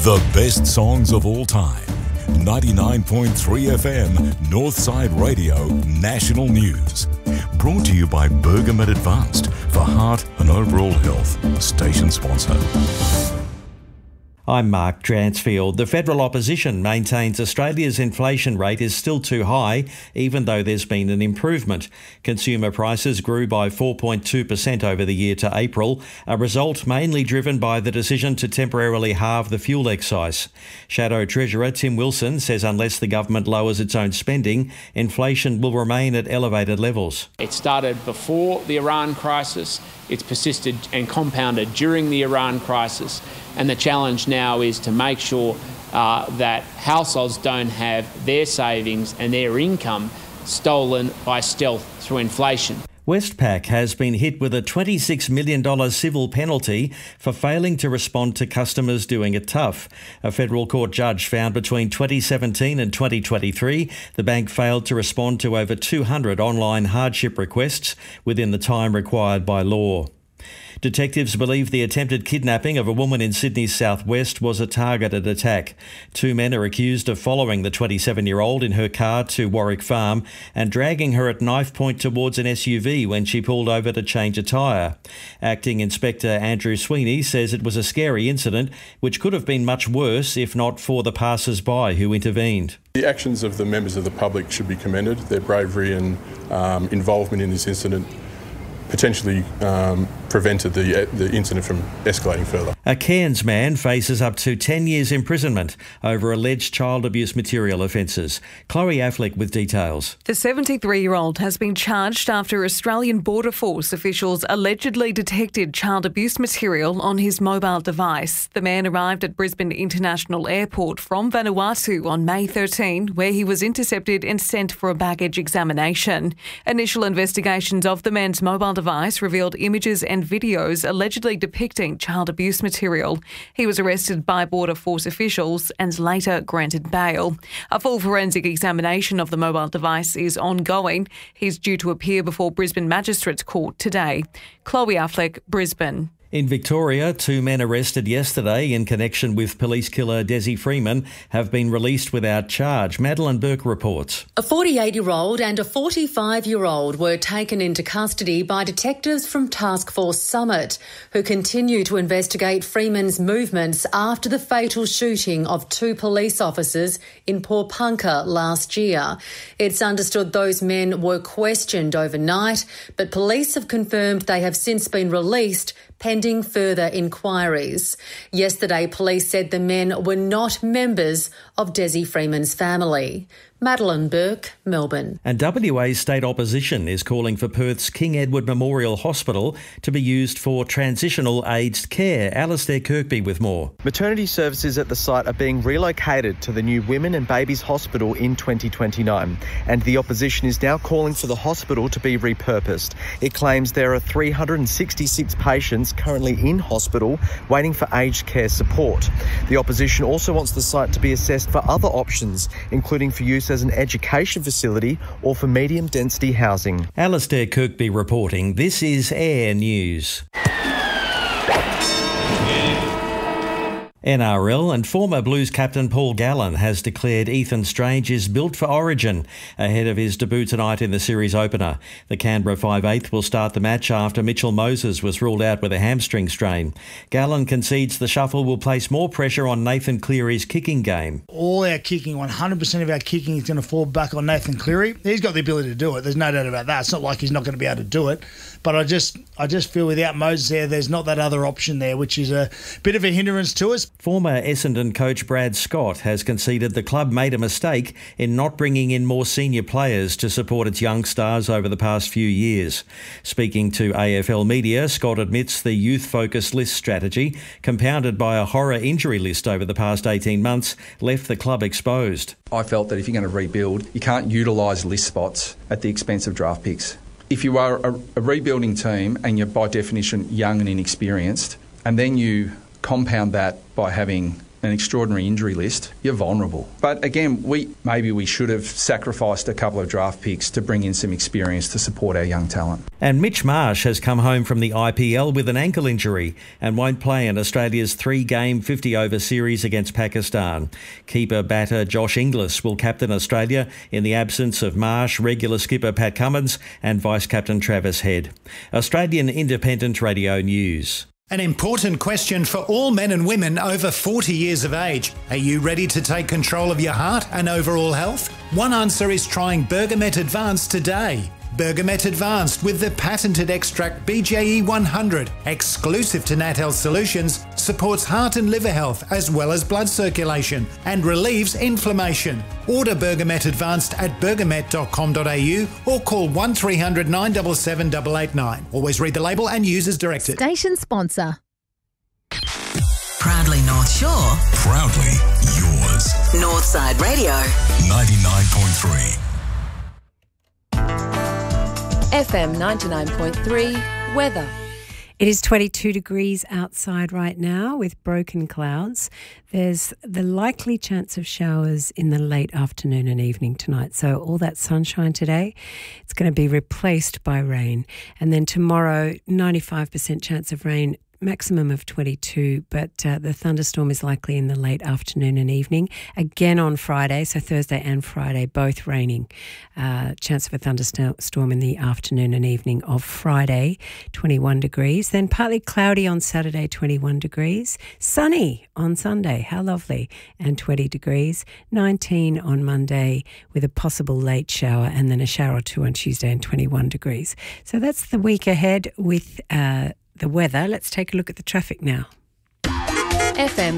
The best songs of all time. 99.3 FM, Northside Radio, National News. Brought to you by Bergamet Advanced for heart and overall health. Station sponsor. I'm Mark Dransfield. The federal opposition maintains Australia's inflation rate is still too high, even though there's been an improvement. Consumer prices grew by 4.2% over the year to April, a result mainly driven by the decision to temporarily halve the fuel excise. Shadow Treasurer Tim Wilson says unless the government lowers its own spending, inflation will remain at elevated levels. It started before the Iran crisis, it's persisted and compounded during the Iran crisis. And the challenge now is to make sure that households don't have their savings and their income stolen by stealth through inflation. Westpac has been hit with a $26 million civil penalty for failing to respond to customers doing it tough. A federal court judge found between 2017 and 2023, the bank failed to respond to over 200 online hardship requests within the time required by law. Detectives believe the attempted kidnapping of a woman in Sydney's southwest was a targeted attack. Two men are accused of following the 27-year-old in her car to Warwick Farm and dragging her at knife point towards an SUV when she pulled over to change a tyre. Acting Inspector Andrew Sweeney says it was a scary incident which could have been much worse if not for the passers-by who intervened. The actions of the members of the public should be commended. Their bravery and involvement in this incident potentially prevented the incident from escalating further. A Cairns man faces up to 10 years imprisonment over alleged child abuse material offences. Chloe Affleck with details. The 73-year-old has been charged after Australian Border Force officials allegedly detected child abuse material on his mobile device. The man arrived at Brisbane International Airport from Vanuatu on May 13, where he was intercepted and sent for a baggage examination. Initial investigations of the man's mobile device revealed images and videos allegedly depicting child abuse material. He was arrested by Border Force officials and later granted bail. A full forensic examination of the mobile device is ongoing. He's due to appear before Brisbane Magistrates Court today. Chloe Affleck, Brisbane. In Victoria, two men arrested yesterday in connection with police killer Desi Freeman have been released without charge. Madeline Burke reports. A 48-year-old and a 45-year-old were taken into custody by detectives from Task Force Summit, who continue to investigate Freeman's movements after the fatal shooting of two police officers in Pawnpukka last year. It's understood those men were questioned overnight, but police have confirmed they have since been released pending further inquiries. Yesterday, police said the men were not members of Desi Freeman's family. Madeline Burke, Melbourne. And WA state opposition is calling for Perth's King Edward Memorial Hospital to be used for transitional aged care. Alistair Kirkby with more. Maternity services at the site are being relocated to the new Women and Babies Hospital in 2029, and the opposition is now calling for the hospital to be repurposed. It claims there are 366 patients currently in hospital waiting for aged care support. The opposition also wants the site to be assessed for other options, including for use as an education facility or for medium density housing. Alistair Kirkby reporting. This is Air News. NRL and former Blues captain Paul Gallen has declared Ethan Strange is built for Origin ahead of his debut tonight in the series opener. The Canberra 5/8 will start the match after Mitchell Moses was ruled out with a hamstring strain. Gallen concedes the shuffle will place more pressure on Nathan Cleary's kicking game. All our kicking, 100% of our kicking is going to fall back on Nathan Cleary. He's got the ability to do it. There's no doubt about that. It's not like he's not going to be able to do it. But I just feel without Moses there's not that other option there, which is a bit of a hindrance to us. Former Essendon coach Brad Scott has conceded the club made a mistake in not bringing in more senior players to support its young stars over the past few years. Speaking to AFL Media, Scott admits the youth-focused list strategy, compounded by a horror injury list over the past 18 months, left the club exposed. I felt that if you're going to rebuild, you can't utilise list spots at the expense of draft picks. If you are a rebuilding team and you're by definition young and inexperienced, and then you compound that by having an extraordinary injury list, you're vulnerable. But again, maybe we should have sacrificed a couple of draft picks to bring in some experience to support our young talent. And Mitch Marsh has come home from the IPL with an ankle injury and won't play in Australia's 3-game 50-over series against Pakistan. Keeper batter Josh Inglis will captain Australia in the absence of Marsh, regular skipper Pat Cummins and vice-captain Travis Head. Australian Independent Radio News. An important question for all men and women over 40 years of age. Are you ready to take control of your heart and overall health? One answer is trying Bergamet Advanced today. Bergamet Advanced with the patented extract BJE 100, exclusive to Nat Health Solutions, supports heart and liver health as well as blood circulation and relieves inflammation. Order Bergamet Advanced at bergamet.com.au or call 1300 977 889. Always read the label and use as directed. Station sponsor. Proudly North Shore. Proudly yours. Northside Radio. 99.3. FM 99.3 weather. It is 22 degrees outside right now with broken clouds. There's the likely chance of showers in the late afternoon and evening tonight. So all that sunshine today, it's going to be replaced by rain. And then tomorrow, 95% chance of rain, maximum of 22, but the thunderstorm is likely in the late afternoon and evening. Again on Friday, so Thursday and Friday, both raining. Chance of a thunderstorm in the afternoon and evening of Friday, 21 degrees. Then partly cloudy on Saturday, 21 degrees. Sunny on Sunday, how lovely, and 20 degrees. 19 on Monday with a possible late shower and then a shower or two on Tuesday and 21 degrees. So that's the week ahead with the weather. Let's take a look at the traffic now. FM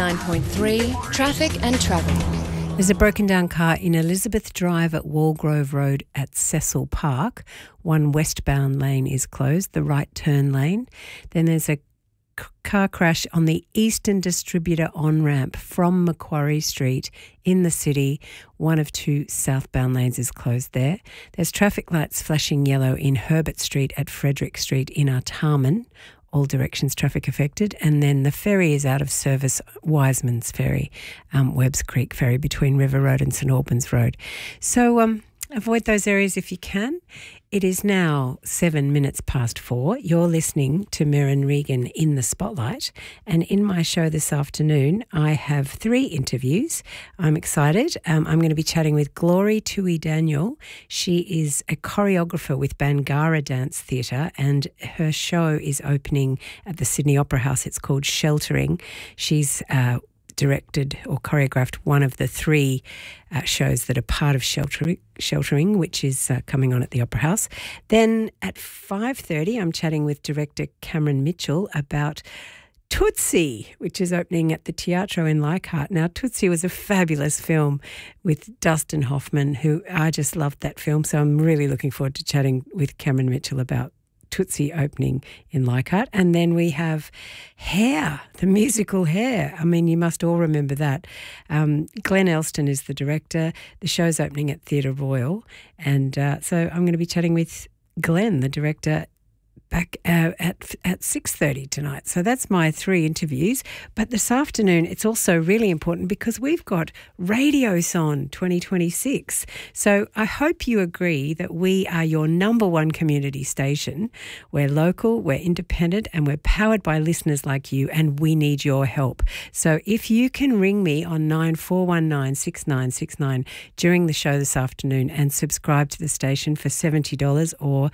99.3 traffic and travel. There's a broken down car in Elizabeth Drive at Walgrove Road at Cecil Park. One westbound lane is closed, the right turn lane. Then there's a car crash on the Eastern Distributor on-ramp from Macquarie Street in the city. One of two southbound lanes is closed there. There's traffic lights flashing yellow in Herbert Street at Frederick Street in Artarmon. All directions traffic affected. And then the ferry is out of service, Wiseman's Ferry, Webbs Creek Ferry between River Road and St Albans Road. So avoid those areas if you can. It is now 7 minutes past 4. You're listening to Merryn Regan in the Spotlight. And in my show this afternoon, I have 3 interviews. I'm excited. I'm going to be chatting with Glory Tui Daniel. She is a choreographer with Bangarra Dance Theatre and her show is opening at the Sydney Opera House. It's called Sheltering. She's directed or choreographed one of the 3 shows that are part of Sheltering, which is coming on at the Opera House. Then at 5:30, I'm chatting with director Cameron Mitchell about Tootsie, which is opening at the Teatro in Leichhardt. Now, Tootsie was a fabulous film with Dustin Hoffman, who I just loved that film, so I'm really looking forward to chatting with Cameron Mitchell about Tootsie opening in Leichhardt. And then we have Hair, the musical Hair. I mean, you must all remember that. Glenn Elston is the director. The show's opening at Theatre Royal. And so I'm going to be chatting with Glenn, the director, back at 6:30 tonight. So that's my 3 interviews. But this afternoon, it's also really important because we've got Radiothon 2026. So I hope you agree that we are your number 1 community station. We're local, we're independent, and we're powered by listeners like you, and we need your help. So if you can ring me on 9419 6969 during the show this afternoon and subscribe to the station for $70 or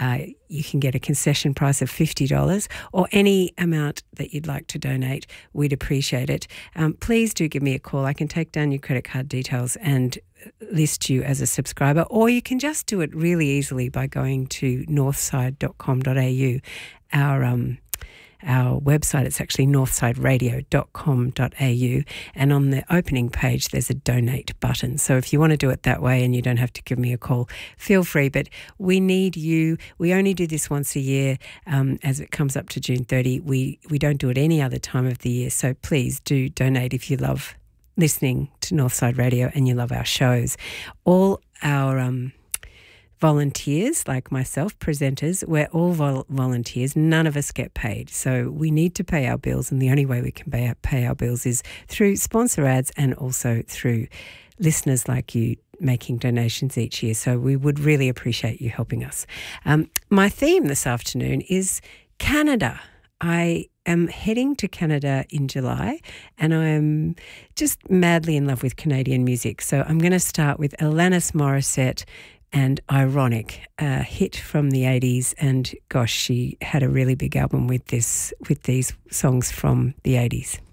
you can get a concession price of $50 or any amount that you'd like to donate. We'd appreciate it. Please do give me a call. I can take down your credit card details and list you as a subscriber, or you can just do it really easily by going to northside.com.au. Our website, it's actually northsideradio.com.au, and on the opening page there's a donate button. So if you want to do it that way and you don't have to give me a call, feel free. But we need you. We only do this once a year as it comes up to June 30. We don't do it any other time of the year. So please do donate if you love listening to Northside Radio and you love our shows. All our volunteers like myself, presenters. We're all volunteers. None of us get paid. So we need to pay our bills, and the only way we can pay our bills is through sponsor ads and also through listeners like you making donations each year. So we would really appreciate you helping us. My theme this afternoon is Canada. I am heading to Canada in July, and I am just madly in love with Canadian music. So I'm going to start with Alanis Morissette and Ironic, a hit from the 80s. And gosh, she had a really big album with these songs from the 80s.